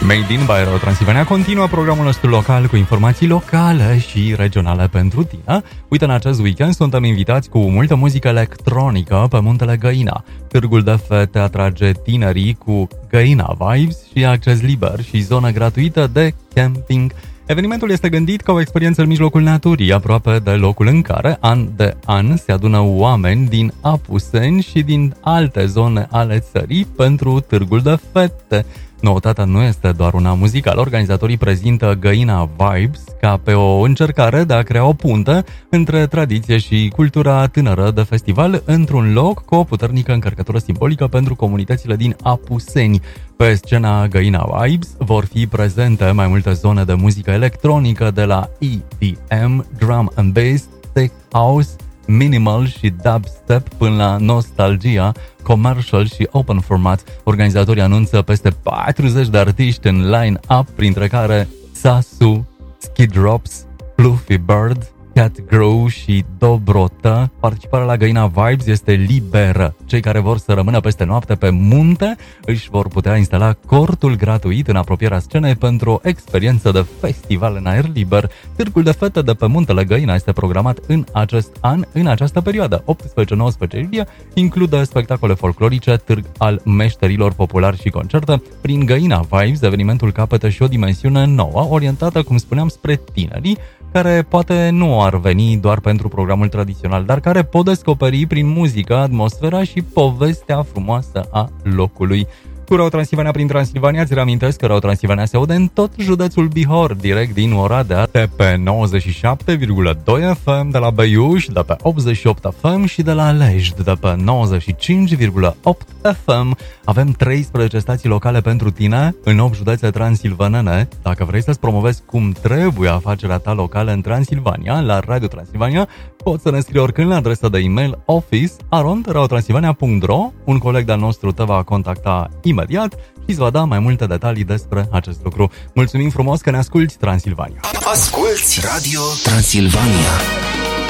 Made in by Transilvania continuă programul nostru local cu informații locale și regionale pentru tine. Uite, în acest weekend suntem invitați cu multă muzică electronică pe Muntele Găina. Târgul de fete atrage tinerii cu Găina Vibes și acces liber și zonă gratuită de camping. Evenimentul este gândit ca o experiență în mijlocul naturii, aproape de locul în care, an de an, se adună oameni din Apuseni și din alte zone ale țării pentru Târgul de Fete. Noutatea nu este doar una muzicală, organizatorii prezintă Găina Vibes ca pe o încercare de a crea o punte între tradiție și cultura tânără de festival într-un loc cu o puternică încărcătură simbolică pentru comunitățile din Apuseni. Pe scena Găina Vibes vor fi prezente mai multe zone de muzică electronică, de la EDM, drum and bass, tech house, minimal și dubstep până la nostalgia, commercial și open format. Organizatorii anunță peste 40 de artiști în line-up, printre care Sasu, Skid Drops, Fluffy Bird, Cat Grow și Dobrota. Participarea la Găina Vibes este liberă. Cei care vor să rămână peste noapte pe munte își vor putea instala cortul gratuit în apropierea scenei pentru o experiență de festival în aer liber. Târgul de fete de pe Muntele Găina este programat în acest an, în această perioadă. 18-19 iulie include spectacole folclorice, târg al meșterilor populari și concerte. Prin Găina Vibes, evenimentul capătă și o dimensiune nouă, orientată, cum spuneam, spre tinerii, care poate nu ar veni doar pentru programul tradițional, dar care pot descoperi prin muzică atmosfera și povestea frumoasă a locului. Cu Radio Transilvania prin Transilvania, îți reamintesc că Radio Transilvania se aude în tot județul Bihor, direct din Oradea, de pe 97,2 FM de la Beiuș, de pe 88 FM și de la Lejd, de pe 95,8 FM. Avem 13 stații locale pentru tine în 8 județe transilvanene. Dacă vrei să-ți promovezi cum trebuie afacerea ta locală în Transilvania, la Radio Transilvania, poți să ne scrii oricând la adresa de e-mail office@radiotransilvania.ro. Un coleg de-al nostru te va contacta imediat și îți va da mai multe detalii despre acest lucru. Mulțumim frumos că ne asculti, Transilvania! Asculți Radio Transilvania.